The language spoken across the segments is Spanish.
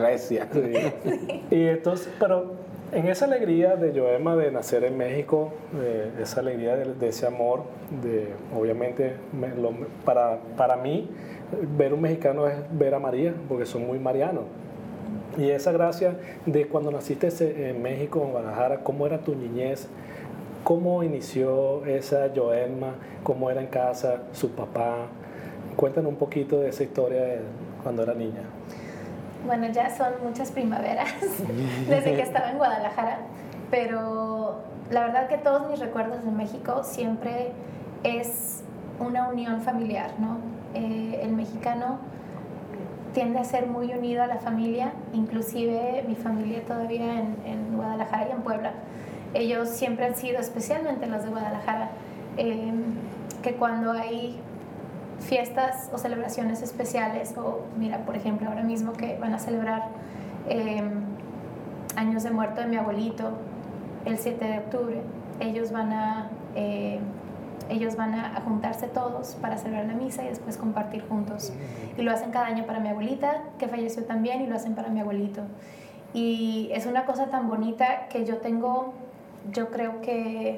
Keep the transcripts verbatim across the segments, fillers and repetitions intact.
recia. Sí. Y entonces, pero en esa alegría de Joelma de nacer en México, de esa alegría de, de ese amor, de obviamente me, lo, para, para mí ver un mexicano es ver a María, porque son muy marianos. Y esa gracia de cuando naciste en México, en Guadalajara, ¿cómo era tu niñez? ¿Cómo inició esa Joelma? ¿Cómo era en casa su papá? Cuéntanos un poquito de esa historia de cuando era niña. Bueno, ya son muchas primaveras desde que estaba en Guadalajara, pero la verdad que todos mis recuerdos de México siempre es una unión familiar, ¿no? Eh, el mexicano tiende a ser muy unido a la familia, inclusive mi familia todavía en, en Guadalajara y en Puebla. Ellos siempre han sido, especialmente los de Guadalajara, eh, que cuando hay fiestas o celebraciones especiales, o mira, por ejemplo, ahora mismo que van a celebrar eh, años de muerto de mi abuelito, el siete de octubre, ellos van a... Eh, ellos van a, a juntarse todos para celebrar la misa y después compartir juntos. Y lo hacen cada año para mi abuelita, que falleció también, y lo hacen para mi abuelito. Y es una cosa tan bonita que yo tengo, yo creo que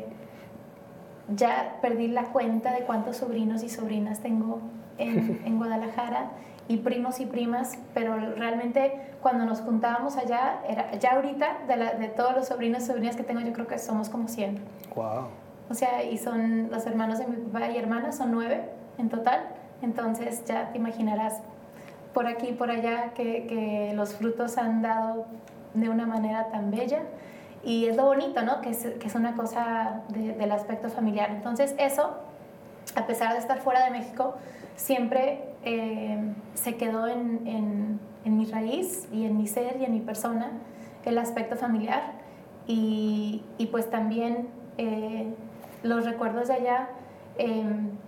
ya perdí la cuenta de cuántos sobrinos y sobrinas tengo en, en Guadalajara, y primos y primas, pero realmente cuando nos juntábamos allá, era, ya ahorita, de, la, de todos los sobrinos y sobrinas que tengo, yo creo que somos como cien. Wow. O sea, y son los hermanos de mi papá y hermanas, son nueve en total. Entonces ya te imaginarás por aquí y por allá que, que los frutos han dado de una manera tan bella. Y es lo bonito, ¿no? Que es, que es una cosa de, del aspecto familiar. Entonces eso, a pesar de estar fuera de México, siempre eh, se quedó en, en, en mi raíz y en mi ser y en mi persona el aspecto familiar. Y, y pues también... Eh, los recuerdos de allá, eh,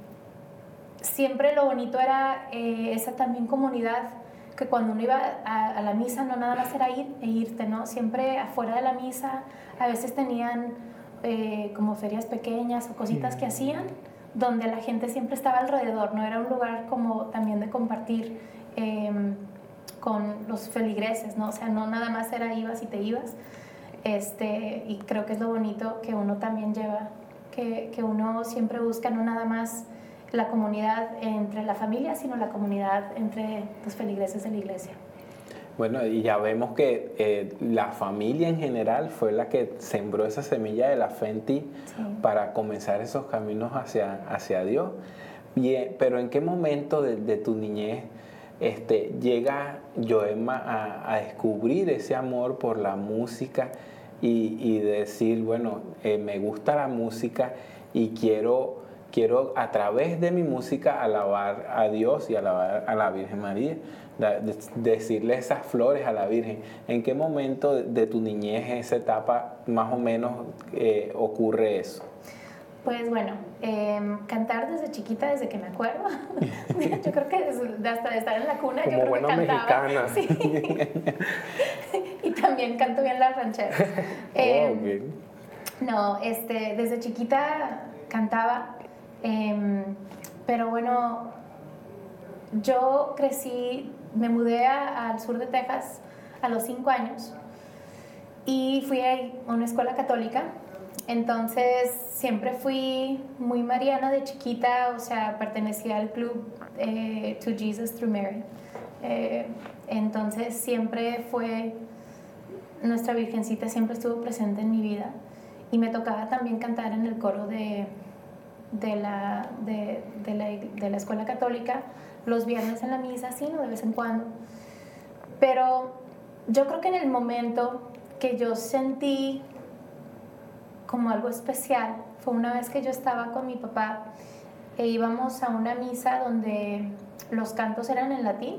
siempre lo bonito era eh, esa también comunidad, que cuando uno iba a, a la misa no nada más era ir e irte, ¿no? Siempre afuera de la misa a veces tenían eh, como ferias pequeñas o cositas que hacían, donde la gente siempre estaba alrededor, ¿no? Era un lugar como también de compartir eh, con los feligreses, ¿no? O sea, no nada más era ibas y te ibas, este, y creo que es lo bonito que uno también lleva. Que, que uno siempre busca no nada más la comunidad entre la familia, sino la comunidad entre los feligreses de la iglesia. Bueno, y ya vemos que eh, la familia en general fue la que sembró esa semilla de la fe en ti, sí, para comenzar esos caminos hacia, hacia Dios. Y, eh, pero ¿en qué momento de, de tu niñez este, llega Joelma a, a descubrir ese amor por la música? Y, y decir, bueno, eh, me gusta la música y quiero, quiero a través de mi música alabar a Dios y alabar a la Virgen María, de, de, decirle esas flores a la Virgen. ¿En qué momento de, de tu niñez, esa etapa, más o menos eh, ocurre eso? Pues bueno, eh, cantar desde chiquita, desde que me acuerdo. Yo creo que desde, hasta de estar en la cuna, como yo creo buena que cantaba. Mexicana. Sí. Y también canto bien las rancheras. Eh, oh, okay. No, este, desde chiquita cantaba, eh, pero bueno, yo crecí, me mudé a, al sur de Texas a los cinco años y fui a una escuela católica. Entonces siempre fui muy mariana de chiquita, o sea, pertenecía al club eh, To Jesus Through Mary. Eh, entonces siempre fue, nuestra Virgencita siempre estuvo presente en mi vida, y me tocaba también cantar en el coro de, de, la, de, de, la, de la escuela católica, los viernes en la misa, sí, ¿no? De vez en cuando. Pero yo creo que en el momento que yo sentí como algo especial fue una vez que yo estaba con mi papá e íbamos a una misa donde los cantos eran en latín,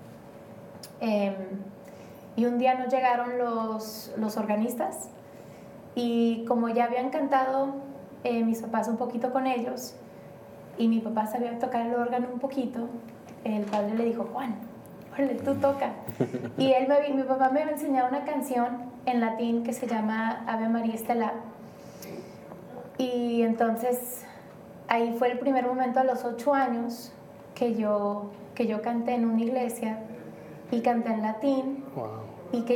eh, y un día nos llegaron los, los organistas, y como ya habían cantado eh, mis papás un poquito con ellos y mi papá sabía tocar el órgano un poquito, el padre le dijo: Juan, órale, tú toca. Y él me, mi papá me había enseñado una canción en latín que se llama Ave María Estela. Y entonces ahí fue el primer momento a los ocho años que yo, que yo canté en una iglesia y canté en latín. Wow. Y que